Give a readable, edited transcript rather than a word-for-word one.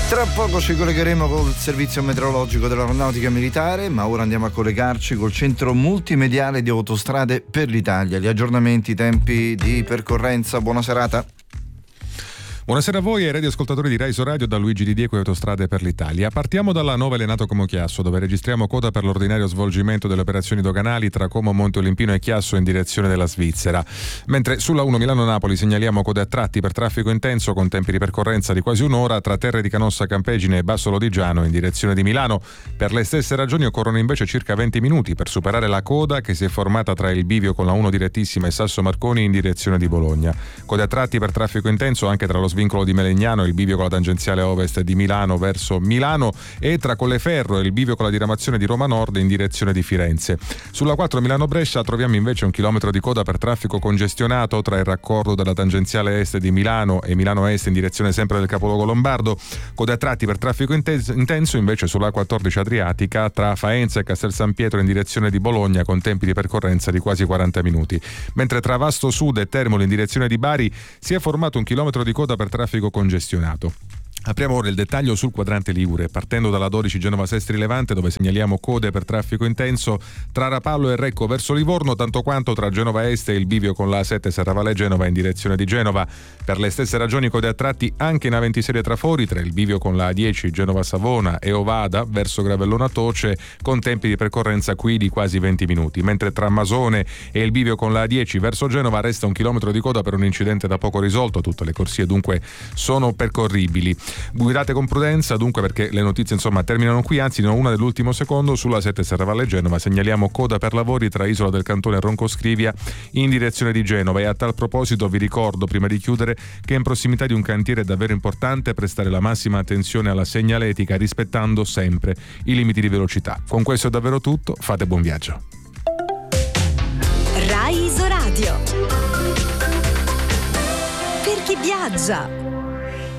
Tra poco ci collegheremo col servizio meteorologico dell'Aeronautica Militare, ma ora andiamo a collegarci col centro multimediale di Autostrade per l'Italia. Gli aggiornamenti, i tempi di percorrenza. Buona serata. Buonasera a voi e ai radioascoltatori di Rai Radio da Luigi Di Diego e Autostrade per l'Italia. Partiamo dalla Nuova Lenato Como Chiasso, dove registriamo coda per l'ordinario svolgimento delle operazioni doganali tra Como, Monte Olimpino e Chiasso in direzione della Svizzera. Mentre sulla 1 Milano-Napoli segnaliamo code a tratti per traffico intenso con tempi di percorrenza di quasi un'ora tra Terre di Canossa Campegine e Basso Lodigiano in direzione di Milano. Per le stesse ragioni occorrono invece circa 20 minuti per superare la coda che si è formata tra il bivio con la 1 direttissima e Sasso Marconi in direzione di Bologna. Code a tratti per traffico intenso anche tra lo svincolo di Melegnano e il bivio con la tangenziale ovest di Milano verso Milano e tra Colleferro e il bivio con la diramazione di Roma Nord in direzione di Firenze. Sulla 4 Milano-Brescia troviamo invece 1 chilometro di coda per traffico congestionato tra il raccordo della tangenziale est di Milano e Milano Est in direzione sempre del capoluogo lombardo. Code a tratti per traffico intenso invece sulla 14 Adriatica tra Faenza e Castel San Pietro in direzione di Bologna con tempi di percorrenza di quasi 40 minuti. Mentre tra Vasto Sud e Termoli in direzione di Bari si è formato 1 chilometro di coda per traffico congestionato. Apriamo ora il dettaglio sul quadrante Ligure, partendo dalla 12 Genova Sestri Levante, dove segnaliamo code per traffico intenso tra Rapallo e Recco verso Livorno, tanto quanto tra Genova Est e il bivio con la A7 Serravalle Genova in direzione di Genova. Per le stesse ragioni code a tratti anche in A26 Trafori, tra il bivio con la A10 Genova Savona e Ovada verso Gravellona Toce, con tempi di percorrenza qui di quasi 20 minuti. Mentre tra Masone e il bivio con la A10 verso Genova resta 1 chilometro di coda per un incidente da poco risolto, tutte le corsie dunque sono percorribili. Guidate con prudenza dunque, perché le notizie terminano qui, anzi non una dell'ultimo secondo. Sulla 7 Serravalle Genova segnaliamo coda per lavori tra Isola del Cantone e Ronco Scrivia in direzione di Genova, e a tal proposito vi ricordo prima di chiudere che in prossimità di un cantiere è davvero importante prestare la massima attenzione alla segnaletica rispettando sempre i limiti di velocità. Con questo è davvero tutto, fate buon viaggio. Rai Isoradio, per chi viaggia.